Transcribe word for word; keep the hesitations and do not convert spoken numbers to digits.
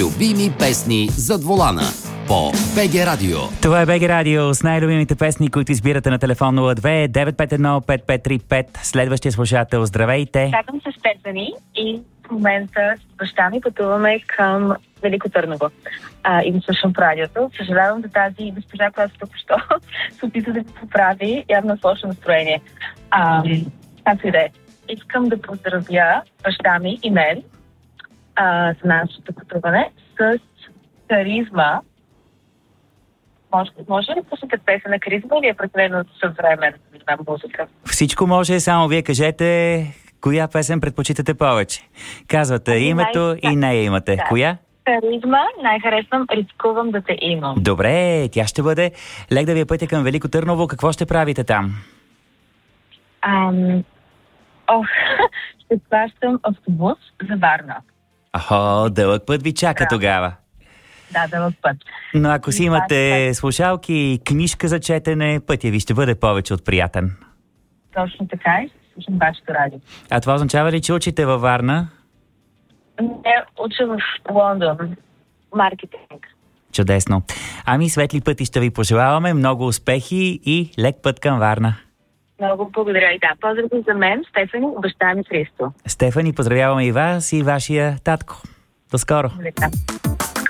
Любими песни зад волана по БГ Радио. Това е БГ Радио с най-любимите песни, които избирате на телефон нула две девет пет едно пет пет три пет. Следващия слушател, здравейте! Чакам се Стефани и в момента с баща ми пътуваме към Велико Търново а, и да слушам по радиото. Съжалявам за тази госпожа, която току-що се опита да се поправи, явно с лошо настроение. А, както и да е. Искам да поздравя баща ми и мен а, за нашето пътуване с Каризма. Може, може ли да пуснете песен на Каризма или е прекалено съвременна музика? Всичко може, само вие кажете коя песен предпочитате повече. Казвате Ами, името най- и нея имате. Да. Коя? Каризма, най-харесвам Рискувам да те имам. Добре, тя ще бъде. Лек да ви е пътя към Велико Търново. Какво ще правите там? Ам... Ох, ще плащам автобус за Варна. Охо, дълъг път ви чака Да. тогава. Да, дълъг път. Но ако си И имате това- слушалки и книжка за четене, пътя ви ще бъде повече от приятен. Точно така и ще слушам вашето радио. А това означава ли, че учите във Варна? Не, уча в Лондон. Маркетинг. Чудесно. Ами светли пъти ще ви пожелаваме, много успехи и лек път към Варна. Много благодаря и да. Поздрави за мен, Стефани, баща ми Христо. Стефани, поздравяваме и вас и вашия татко. До скоро. Лека.